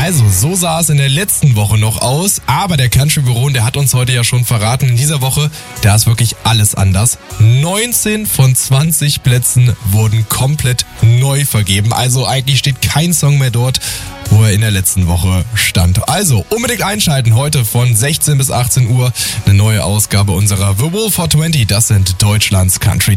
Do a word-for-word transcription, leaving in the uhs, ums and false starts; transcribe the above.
Also, so sah es in der letzten Woche noch aus, aber der Country Baron, der hat uns heute ja schon verraten, in dieser Woche, da ist wirklich alles anders. neunzehn von zwanzig Plätzen wurden komplett neu vergeben, also eigentlich steht kein Song mehr dort, wo er in der letzten Woche stand. Also, unbedingt einschalten, heute von sechzehn bis achtzehn Uhr, eine neue Ausgabe unserer The Wolf Hot zwanzig, das sind Deutschlands Country